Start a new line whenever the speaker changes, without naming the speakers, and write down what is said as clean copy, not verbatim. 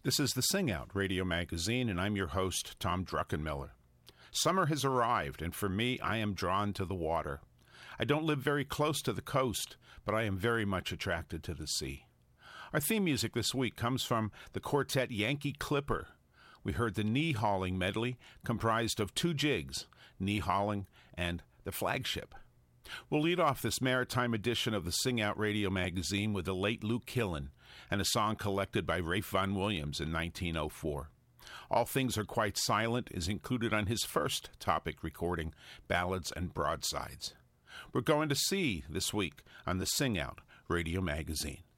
This is the Sing Out Radio Magazine, and I'm your host, Tom Druckenmiller. Summer has arrived, and for me, I am drawn to the water. I don't live very close to the coast, but I am very much attracted to the sea. Our theme music this week comes from the quartet Yankee Clipper. We heard the Knee Hauling medley, comprised of two jigs, Knee Hauling and The Flagship. We'll lead off this maritime edition of the Sing Out Radio Magazine with the late Luke Killen and a song collected by Ralph Vaughan Williams in 1904. All Things Are Quite Silent is included on his first Topic recording, Ballads and Broadsides. We're going to sea this week on the Sing Out Radio Magazine.